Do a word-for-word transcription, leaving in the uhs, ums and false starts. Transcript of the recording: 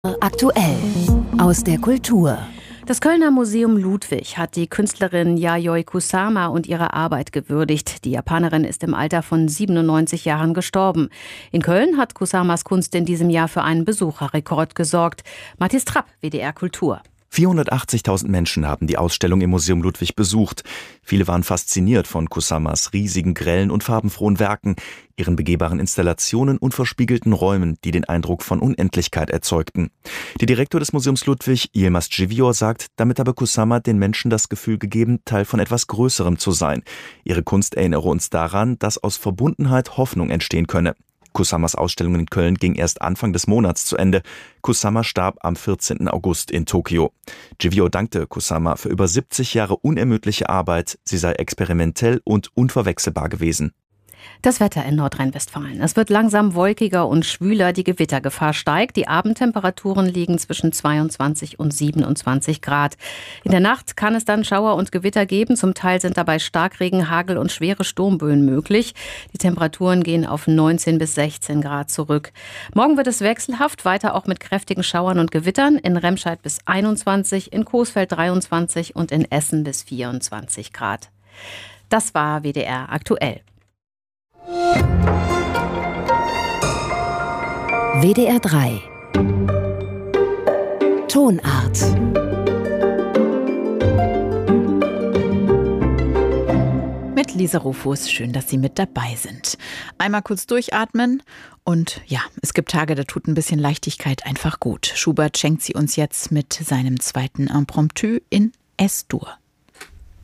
Aktuell aus der Kultur. Das Kölner Museum Ludwig hat die Künstlerin Yayoi Kusama und ihre Arbeit gewürdigt. Die Japanerin ist im Alter von siebenundneunzig Jahren gestorben. In Köln hat Kusamas Kunst in diesem Jahr für einen Besucherrekord gesorgt. Matthias Trapp, W D R Kultur. vierhundertachtzigtausend Menschen haben die Ausstellung im Museum Ludwig besucht. Viele waren fasziniert von Kusamas riesigen, grellen und farbenfrohen Werken, ihren begehbaren Installationen und verspiegelten Räumen, die den Eindruck von Unendlichkeit erzeugten. Der Direktor des Museums Ludwig, Yilmaz Ceviyor, sagt, damit habe Kusama den Menschen das Gefühl gegeben, Teil von etwas Größerem zu sein. Ihre Kunst erinnere uns daran, dass aus Verbundenheit Hoffnung entstehen könne. Kusamas Ausstellung in Köln ging erst Anfang des Monats zu Ende. Kusama starb am vierzehnten August in Tokio. Ceviyor dankte Kusama für über siebzig Jahre unermüdliche Arbeit. Sie sei experimentell und unverwechselbar gewesen. Das Wetter in Nordrhein-Westfalen. Es wird langsam wolkiger und schwüler, die Gewittergefahr steigt. Die Abendtemperaturen liegen zwischen zweiundzwanzig und siebenundzwanzig Grad. In der Nacht kann es dann Schauer und Gewitter geben. Zum Teil sind dabei Starkregen, Hagel und schwere Sturmböen möglich. Die Temperaturen gehen auf neunzehn bis sechzehn Grad zurück. Morgen wird es wechselhaft, weiter auch mit kräftigen Schauern und Gewittern. In Remscheid bis einundzwanzig, in Coesfeld dreiundzwanzig und in Essen bis vierundzwanzig Grad. Das war W D R aktuell. W D R drei Tonart. Mit Lisa Rufus, schön, dass Sie mit dabei sind. Einmal kurz durchatmen und ja, es gibt Tage, da tut ein bisschen Leichtigkeit einfach gut. Schubert schenkt sie uns jetzt mit seinem zweiten Impromptu in Es-Dur.